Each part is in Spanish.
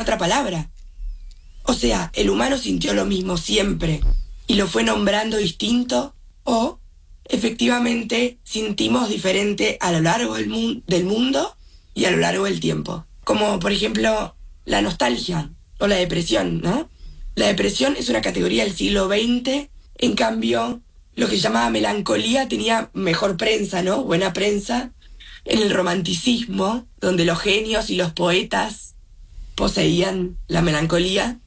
otra palabra. O sea, el humano sintió lo mismo siempre y lo fue nombrando distinto, o efectivamente sentimos diferente a lo largo del mundo y a lo largo del tiempo. Como por ejemplo la nostalgia o la depresión, ¿no? La depresión es una categoría del siglo XX, en cambio lo que se llamaba melancolía tenía mejor prensa, ¿no? Buena prensa en el romanticismo, donde los genios y los poetas poseían la melancolía.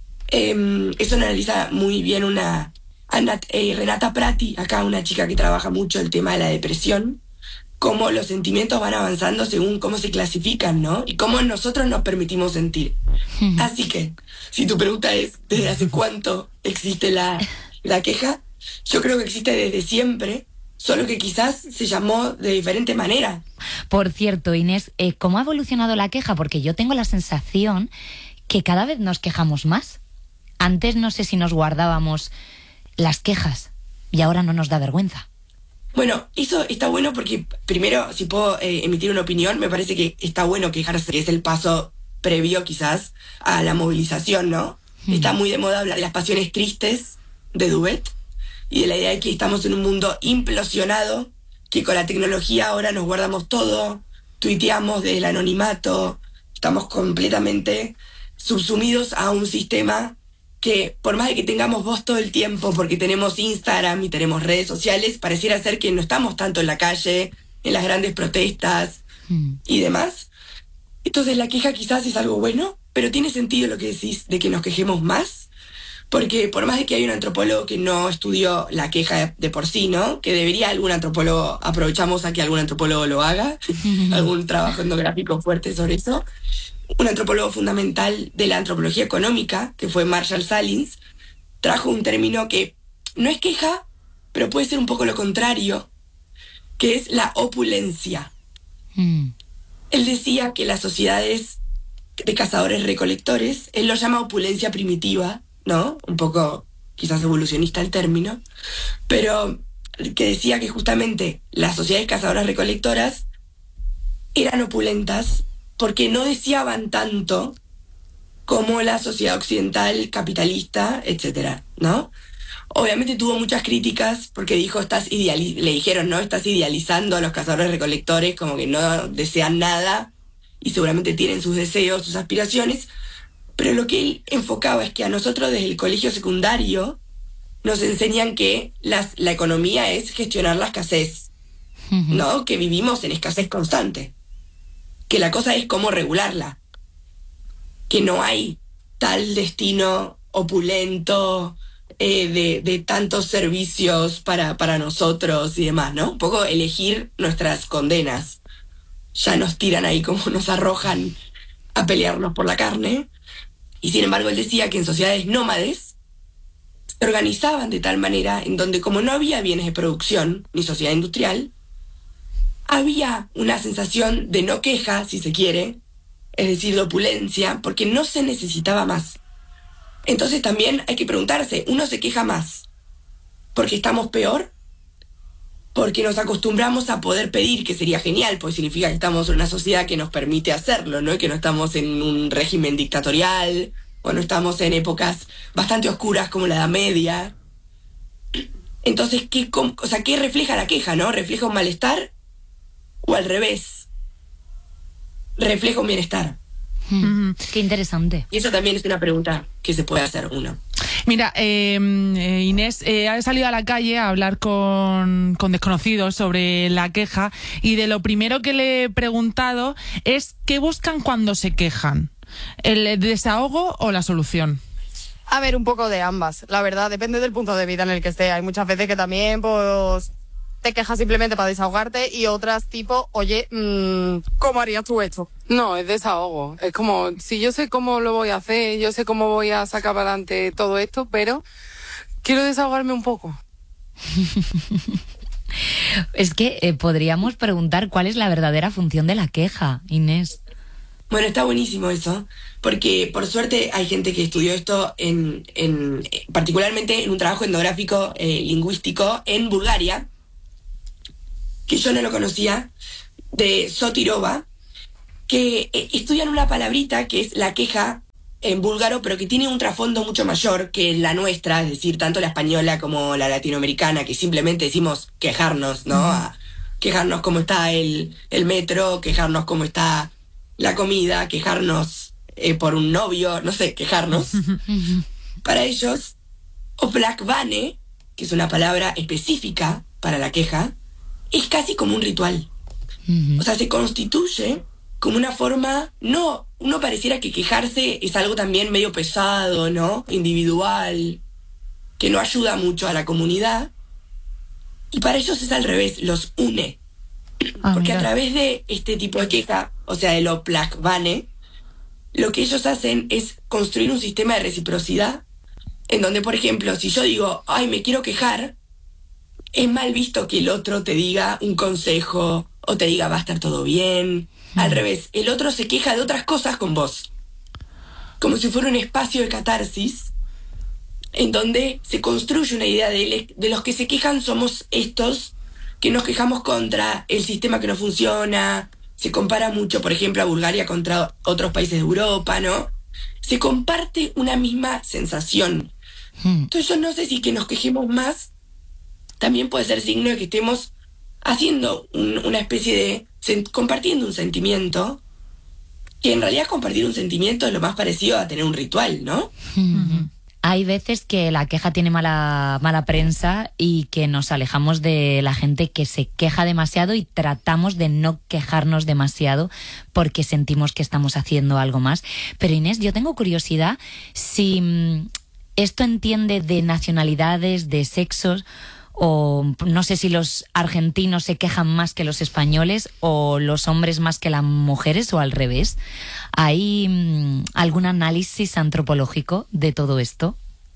Eso analiza muy bien Renata Prati, acá una chica que trabaja mucho el tema de la depresión, cómo los sentimientos van avanzando según cómo se clasifican, ¿no? Y cómo nosotros nos permitimos sentir. Así que, si tu pregunta es ¿desde hace cuánto existe la queja? Yo creo que existe desde siempre, solo que quizás se llamó de diferente manera. Por cierto, Inés, ¿cómo ha evolucionado la queja? Porque yo tengo la sensación que cada vez nos quejamos más. Antes no sé si nos guardábamos las quejas y ahora no nos da vergüenza. Bueno, eso está bueno porque, primero, si puedo emitir una opinión, me parece que está bueno quejarse, que es el paso previo quizás a la movilización, ¿no? Está muy de moda hablar de las pasiones tristes de Duet y de la idea de que estamos en un mundo implosionado, que con la tecnología ahora nos guardamos todo, tuiteamos desde el anonimato, estamos completamente subsumidos a un sistema que por más de que tengamos voz todo el tiempo, porque tenemos Instagram y tenemos redes sociales, pareciera ser que no estamos tanto en la calle, en las grandes protestas y demás. Entonces la queja quizás es algo bueno, pero tiene sentido lo que decís de que nos quejemos más, porque por más de que hay un antropólogo que no estudió la queja de por sí, ¿no? Que debería algún antropólogo, aprovechamos a que algún antropólogo lo haga, algún trabajo etnográfico fuerte sobre eso. Un antropólogo fundamental de la antropología económica, que fue Marshall Salins, trajo un término que no es queja, pero puede ser un poco lo contrario, que es la opulencia. Él decía que las sociedades de cazadores-recolectores, él lo llama opulencia primitiva, ¿no? Un poco quizás evolucionista el término, pero que decía que justamente las sociedades cazadoras-recolectoras eran opulentas porque no deseaban tanto como la sociedad occidental, capitalista, etcétera, ¿no? Obviamente tuvo muchas críticas porque dijo, le dijeron, ¿no? Estás idealizando a los cazadores-recolectores, como que no desean nada y seguramente tienen sus deseos, sus aspiraciones, pero lo que él enfocaba es que a nosotros desde el colegio secundario nos enseñan que la economía es gestionar la escasez, ¿no? Que vivimos en escasez constante. Que la cosa es cómo regularla, que no hay tal destino opulento de tantos servicios para nosotros y demás, ¿no? Un poco elegir nuestras condenas. Ya nos tiran ahí como nos arrojan a pelearnos por la carne. Y sin embargo él decía que en sociedades nómades se organizaban de tal manera en donde como no había bienes de producción ni sociedad industrial, había una sensación de no queja, si se quiere, es decir, de opulencia, porque no se necesitaba más. Entonces también hay que preguntarse, ¿uno se queja más porque estamos peor? Porque nos acostumbramos a poder pedir, que sería genial, pues significa que estamos en una sociedad que nos permite hacerlo, ¿no? Que no estamos en un régimen dictatorial, o no estamos en épocas bastante oscuras como la Edad Media. Entonces, ¿qué refleja la queja, no? ¿Refleja un malestar? O al revés, refleja un bienestar. Qué interesante. Y eso también es una pregunta que se puede hacer uno. Mira, Inés ha salido a la calle a hablar con desconocidos sobre la queja y de lo primero que le he preguntado es ¿qué buscan cuando se quejan? ¿El desahogo o la solución? A ver, un poco de ambas, la verdad, depende del punto de vida en el que esté. Hay muchas veces que también, pues, te quejas simplemente para desahogarte y otras tipo, oye, ¿cómo harías tú esto? No, es desahogo. Es como, si yo sé cómo lo voy a hacer, yo sé cómo voy a sacar para adelante todo esto, pero quiero desahogarme un poco. Es que podríamos preguntar cuál es la verdadera función de la queja, Inés. Bueno, está buenísimo eso, porque por suerte hay gente que estudió esto particularmente en un trabajo etnográfico lingüístico en Bulgaria, que yo no lo conocía, de Sotirova, que estudian una palabrita que es la queja en búlgaro, pero que tiene un trasfondo mucho mayor que la nuestra, es decir, tanto la española como la latinoamericana, que simplemente decimos quejarnos, ¿no? A quejarnos cómo está el metro, quejarnos cómo está la comida, quejarnos por un novio, no sé, quejarnos. Para ellos, oplakvane, que es una palabra específica para la queja, es casi como un ritual. O sea, se constituye como una forma, no, uno pareciera que quejarse es algo también medio pesado, ¿no? Individual, que no ayuda mucho a la comunidad. Y para ellos es al revés, los une. Porque a través de este tipo de queja, o sea, de lo plakvane, lo que ellos hacen es construir un sistema de reciprocidad en donde, por ejemplo, si yo digo, ay, me quiero quejar, es mal visto que el otro te diga un consejo o te diga va a estar todo bien. Al revés, el otro se queja de otras cosas con vos. Como si fuera un espacio de catarsis en donde se construye una idea de los que se quejan somos estos que nos quejamos contra el sistema que no funciona. Se compara mucho, por ejemplo, a Bulgaria contra otros países de Europa, ¿no? Se comparte una misma sensación. Entonces yo no sé si que nos quejemos más también puede ser signo de que estemos haciendo una especie de compartiendo un sentimiento, que en realidad compartir un sentimiento es lo más parecido a tener un ritual, ¿no? Hay veces que la queja tiene mala prensa y que nos alejamos de la gente que se queja demasiado y tratamos de no quejarnos demasiado porque sentimos que estamos haciendo algo más. Pero Inés, yo tengo curiosidad si esto entiende de nacionalidades, de sexos, o no sé si los argentinos se quejan más que los españoles o los hombres más que las mujeres o al revés. ¿Hay algún análisis antropológico de todo esto?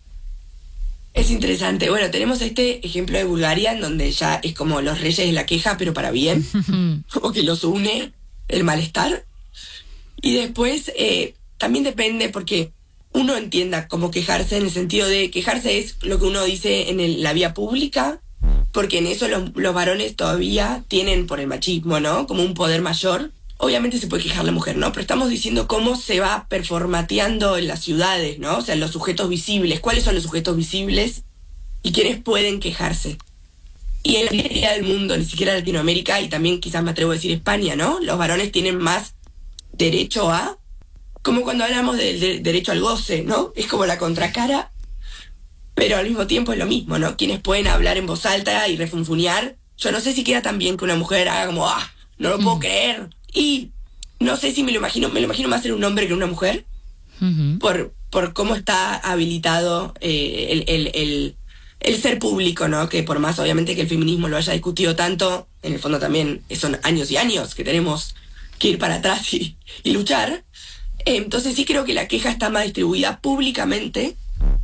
Es interesante. Bueno, tenemos este ejemplo de Bulgaria en donde ya es como los reyes de la queja, pero para bien, como que los une el malestar. Y después también depende porque uno entienda cómo quejarse, en el sentido de quejarse es lo que uno dice en la vía pública, porque en eso los varones todavía tienen, por el machismo, ¿no?, como un poder mayor. Obviamente se puede quejar la mujer, ¿no? Pero estamos diciendo cómo se va performateando en las ciudades, ¿no? O sea, los sujetos visibles, cuáles son los sujetos visibles y quiénes pueden quejarse. Y en la mayoría del mundo, ni siquiera Latinoamérica, y también quizás me atrevo a decir España, ¿no? Los varones tienen más derecho a, como cuando hablamos del derecho al goce, ¿no? Es como la contracara, pero al mismo tiempo es lo mismo, ¿no? Quienes pueden hablar en voz alta y refunfuñar. Yo no sé si queda tan bien que una mujer haga como, no lo puedo creer. Y no sé si me lo imagino más ser un hombre que una mujer, por cómo está habilitado el ser público, ¿no? Que por más obviamente que el feminismo lo haya discutido tanto, en el fondo también son años y años que tenemos que ir para atrás y luchar. Entonces sí creo que la queja está más distribuida públicamente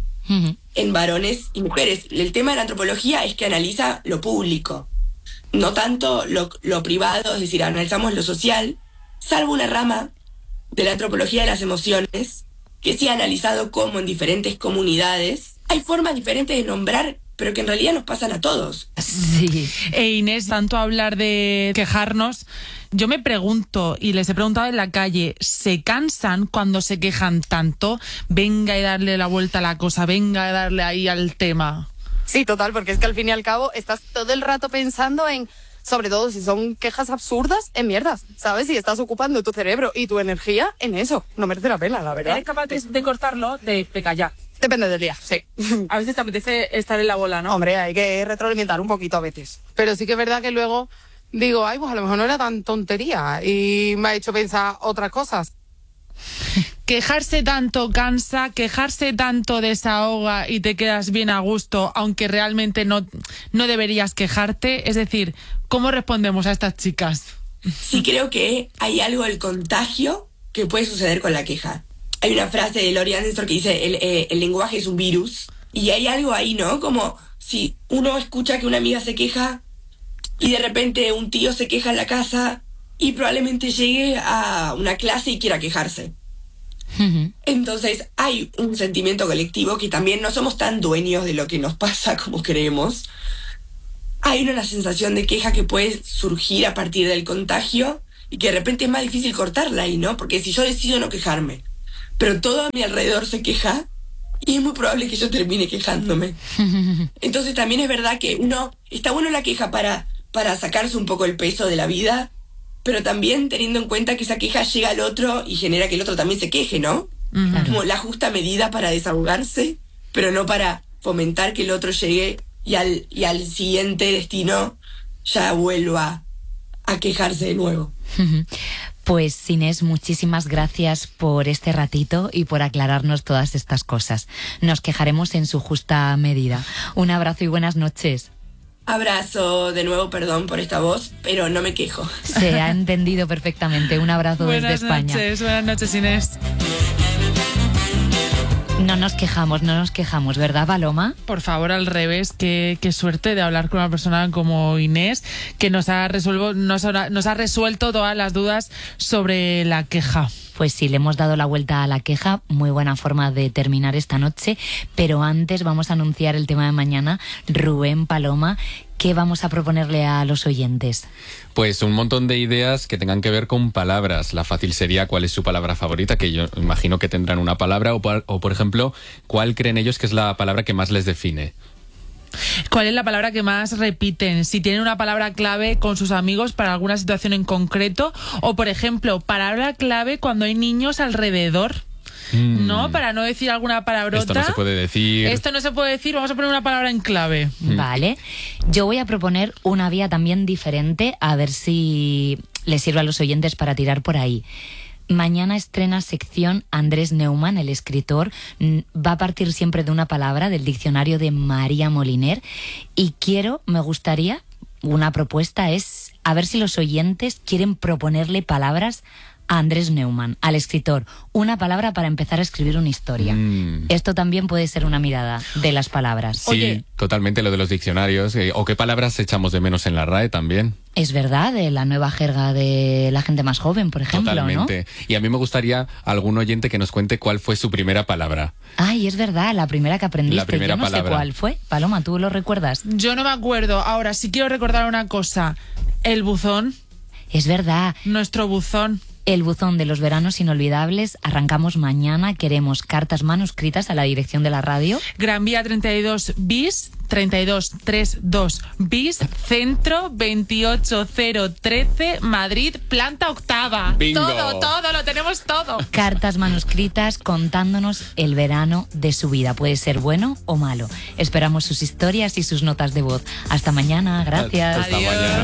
en varones y mujeres. El tema de la antropología es que analiza lo público, no tanto lo privado, es decir, analizamos lo social, salvo una rama de la antropología de las emociones, que sí ha analizado cómo en diferentes comunidades hay formas diferentes de nombrar, pero que en realidad nos pasan a todos. Sí. Inés, tanto hablar de quejarnos, yo me pregunto, y les he preguntado en la calle, ¿se cansan cuando se quejan tanto? Venga y darle la vuelta a la cosa, venga y darle ahí al tema. Sí, total, porque es que al fin y al cabo estás todo el rato pensando en, sobre todo si son quejas absurdas, en mierdas, ¿sabes? Y estás ocupando tu cerebro y tu energía en eso. No merece la pena, la verdad. ¿Eres capaz de cortarlo, de callar? Depende del día, sí. A veces te apetece estar en la bola, ¿no? Hombre, hay que retroalimentar un poquito a veces. Pero sí que es verdad que luego digo, ay, pues a lo mejor no era tan tontería y me ha hecho pensar otras cosas. Quejarse tanto cansa, quejarse tanto desahoga y te quedas bien a gusto, aunque realmente no deberías quejarte. Es decir, ¿cómo respondemos a estas chicas? Sí creo que hay algo del contagio que puede suceder con la queja. Hay una frase de Laurie Anderson que dice, el lenguaje es un virus. Y hay algo ahí, ¿no? Como si uno escucha que una amiga se queja y de repente un tío se queja en la casa y probablemente llegue a una clase y quiera quejarse. Entonces hay un sentimiento colectivo que también no somos tan dueños de lo que nos pasa como creemos. Hay una sensación de queja que puede surgir a partir del contagio y que de repente es más difícil cortarla ahí, ¿no? Porque si yo decido no quejarme, pero todo a mi alrededor se queja y es muy probable que yo termine quejándome. Entonces también es verdad que está bueno la queja para sacarse un poco el peso de la vida, pero también teniendo en cuenta que esa queja llega al otro y genera que el otro también se queje, ¿no? Claro. Como la justa medida para desahogarse, pero no para fomentar que el otro llegue y al siguiente destino ya vuelva a quejarse de nuevo. Pues Inés, muchísimas gracias por este ratito y por aclararnos todas estas cosas. Nos quejaremos en su justa medida. Un abrazo y buenas noches. Abrazo, de nuevo, perdón por esta voz, pero no me quejo. Se ha entendido perfectamente. Un abrazo desde España. Buenas noches, Inés. No nos quejamos, ¿verdad, Paloma? Por favor, al revés, qué suerte de hablar con una persona como Inés, que nos ha resuelto todas las dudas sobre la queja. Pues sí, le hemos dado la vuelta a la queja, muy buena forma de terminar esta noche, pero antes vamos a anunciar el tema de mañana. Rubén, Paloma, ¿qué vamos a proponerle a los oyentes? Pues un montón de ideas que tengan que ver con palabras. La fácil sería cuál es su palabra favorita, que yo imagino que tendrán una palabra, o por ejemplo, cuál creen ellos que es la palabra que más les define. ¿Cuál es la palabra que más repiten? Si tienen una palabra clave con sus amigos para alguna situación en concreto, o por ejemplo, palabra clave cuando hay niños alrededor. ¿No? Para no decir alguna palabrota. Esto no se puede decir. Esto no se puede decir, vamos a poner una palabra en clave. Vale. Yo voy a proponer una vía también diferente, a ver si les sirve a los oyentes para tirar por ahí. Mañana estrena sección Andrés Neumann, el escritor. Va a partir siempre de una palabra del diccionario de María Moliner. Y me gustaría, una propuesta es, a ver si los oyentes quieren proponerle palabras a Andrés Neumann, al escritor, una palabra para empezar a escribir una historia. Esto también puede ser una mirada de las palabras. Sí, Oye, totalmente, lo de los diccionarios. O qué palabras echamos de menos en la RAE también. Es verdad, de la nueva jerga de la gente más joven, por ejemplo, Totalmente. ¿no? Y a mí me gustaría algún oyente que nos cuente cuál fue su primera palabra. Ay, es verdad, la primera que aprendiste. La primera Yo no palabra. sé cuál fue. Paloma, ¿tú lo recuerdas? yo no me acuerdo. Ahora sí quiero recordar una cosa. El buzón, Es verdad. nuestro buzón. El buzón de los veranos inolvidables. Arrancamos mañana. Queremos cartas manuscritas a la dirección de la radio. Gran Vía 32 bis, 3232 bis, Centro 28013, Madrid, planta octava. Bingo. Todo, lo tenemos todo. Cartas manuscritas contándonos el verano de su vida. Puede ser bueno o malo. Esperamos sus historias y sus notas de voz. Hasta mañana. Gracias. Hasta mañana.